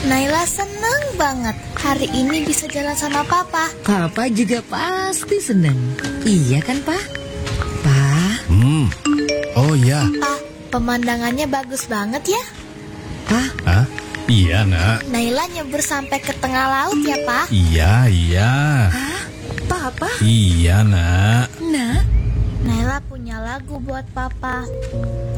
Naila senang banget hari ini bisa jalan sama Papa. Papa juga pasti senang. Iya kan, Pak? Pak? Oh ya. Pa, pemandangannya bagus banget ya. Pak? Hah? Iya, Nak. Naila nyebur sampai ke tengah laut ya, Pa. Iya. Hah? Papa? Iya, Nak. Nak? Naila punya lagu buat Papa.